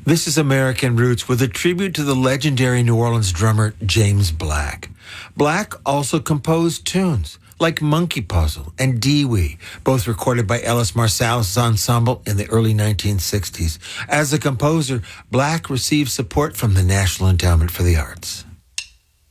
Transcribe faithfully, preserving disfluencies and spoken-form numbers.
This is American Roots with a tribute to the legendary New Orleans drummer James Black. Black also composed tunes like Monkey Puzzle and Dee-Wee, both recorded by Ellis Marsalis Ensemble in the early nineteen sixties. As a composer, Black received support from the National Endowment for the Arts.